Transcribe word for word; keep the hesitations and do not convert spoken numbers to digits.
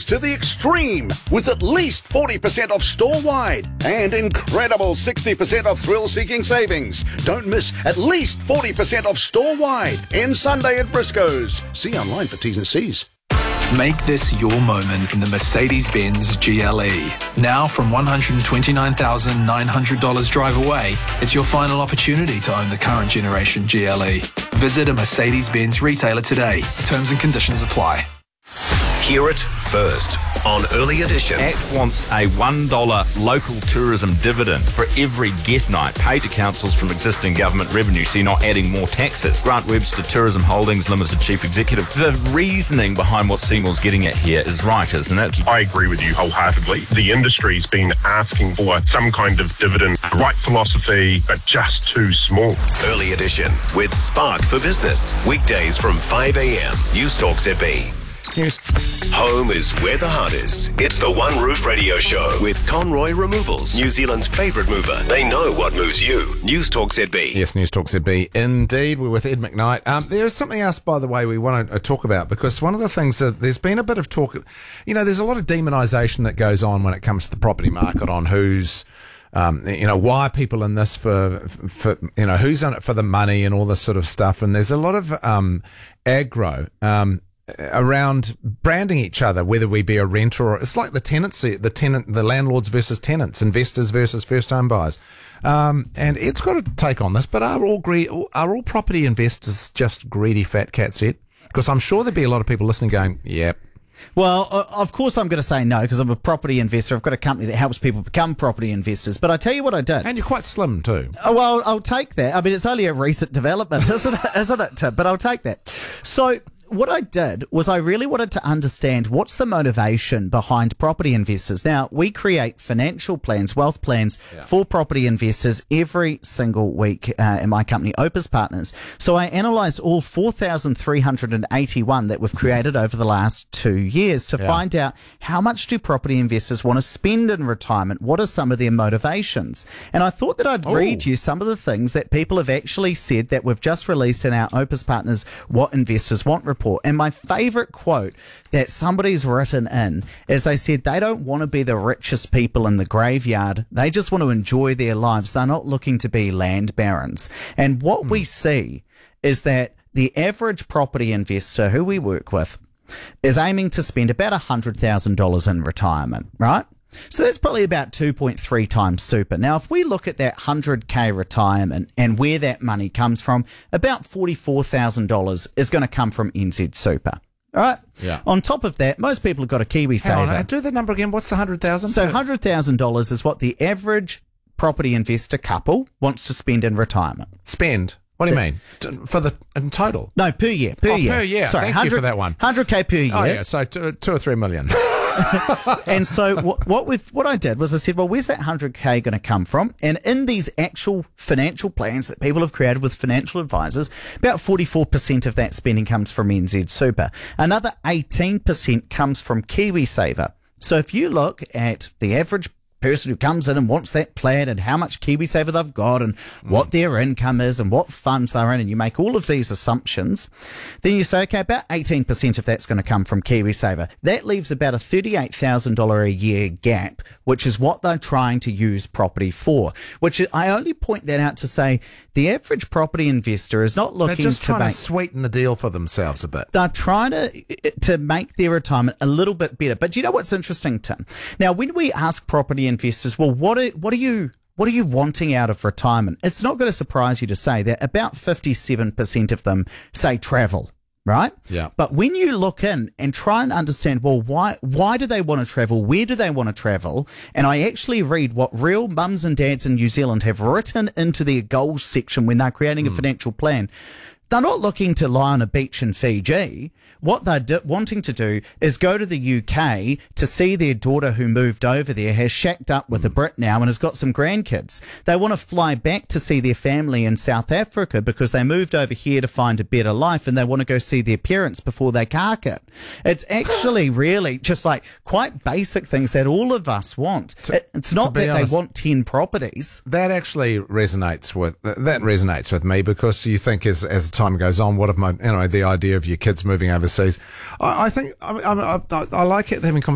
to the extreme with at least forty percent off store-wide and incredible sixty percent off thrill-seeking savings. Don't miss at least forty percent off store-wide and Sunday at Briscoe's. See online for T's and C's. Make this your moment in the Mercedes-Benz G L E. Now from one hundred twenty-nine thousand nine hundred dollars drive away, it's your final opportunity to own the current generation G L E. Visit a Mercedes-Benz retailer today. Terms and conditions apply. Hear it first on Early Edition. A C T wants a one dollar local tourism dividend for every guest night paid to councils from existing government revenue, so you're not adding more taxes. Grant Webster Tourism Holdings Limited Chief Executive. The reasoning behind what Seymour's getting at here is right, isn't it? I agree with you wholeheartedly. The industry's been asking for some kind of dividend, right philosophy, but just too small. Early Edition with Spark for Business. Weekdays from five a.m. News Talk Z B. News. Home is where the heart is. It's the One Roof Radio Show with Conroy Removals, New Zealand's favourite mover. They know what moves you. News Talk Z B. Yes, News Talk Z B. Indeed, we're with Ed McKnight. Um, there's something else, by the way, we want to talk about, because one of the things that there's been a bit of talk, you know, there's a lot of demonisation that goes on when it comes to the property market on who's, um, you know, why are people in this for, for, you know, who's in it for the money and all this sort of stuff. And there's a lot of um, aggro. Um, around branding each other, whether we be a renter or it's like the tenancy, the tenant, the landlords versus tenants, investors versus first home buyers. Um, and Ed's got to take on this, but are all greedy, are all property investors just greedy fat cats, Ed? Because I'm sure there'd be a lot of people listening going, yep. Well, uh, of course I'm going to say no, because I'm a property investor. I've got a company that helps people become property investors. But I tell you what I did. And you're quite slim too. Oh, well, I'll take that. I mean, it's only a recent development, isn't it? Isn't it, Tim? But I'll take that. So what I did was I really wanted to understand what's the motivation behind property investors. Now, we create financial plans, wealth plans yeah. for property investors every single week uh, in my company, Opus Partners. So I analysed all four thousand three hundred eighty-one that we've created over the last two years to yeah. find out how much do property investors want to spend in retirement? What are some of their motivations? And I thought that I'd Ooh. read you some of the things that people have actually said that we've just released in our Opus Partners What Investors Want report. And my favourite quote that somebody's written in is they said they don't want to be the richest people in the graveyard. They just want to enjoy their lives. They're not looking to be land barons. And what mm. we see is that the average property investor who we work with is aiming to spend about one hundred thousand dollars in retirement, right? So that's probably about two point three times super. Now, if we look at that one hundred K retirement and where that money comes from, about forty-four thousand dollars is going to come from N Z Super. All right? Yeah. On top of that, most people have got a KiwiSaver. Hang on, do the number again. What's the one hundred thousand dollars? So one hundred thousand dollars is what the average property investor couple wants to spend in retirement. Spend? What do you mean? For the in total? No, per year. Per oh, year. per year. Sorry, Thank you for that one. one hundred K per year. Oh, yeah. So two, two or three million. And so what, what we've what I did was I said, well, where's that one hundred K going to come from? And in these actual financial plans that people have created with financial advisors, about forty-four percent of that spending comes from N Z Super. Another eighteen percent comes from KiwiSaver. So if you look at the average person who comes in and wants that plan and how much KiwiSaver they've got and mm. what their income is and what funds they're in, and you make all of these assumptions, then you say, okay, about eighteen percent of that's going to come from KiwiSaver. That leaves about a thirty-eight thousand dollars a year gap, which is what they're trying to use property for, which I only point that out to say the average property investor is not looking to They're just to trying make, to sweeten the deal for themselves a bit. They're trying to, to make their retirement a little bit better. But do you know what's interesting, Tim? Now, when we ask property investors, well, what are, what are you what are you wanting out of retirement? It's not going to surprise you to say that about fifty-seven percent of them say travel, right? Yeah. But when you look in and try and understand, well, why why do they want to travel? Where do they want to travel? And I actually read what real mums and dads in New Zealand have written into their goals section when they're creating mm. a financial plan. They're not looking to lie on a beach in Fiji. What they're do- wanting to do is go to the U K to see their daughter who moved over there, has shacked up with mm. a Brit now and has got some grandkids. They want to fly back to see their family in South Africa because they moved over here to find a better life, and they want to go see their parents before they cark it. It's actually really just like quite basic things that all of us want. To, it, it's not that honest, they want ten properties. That actually resonates with that resonates with me, because you think as as time goes on, what if my you know the idea of your kids moving overseas? I, I think I, I, I, I like it having conversations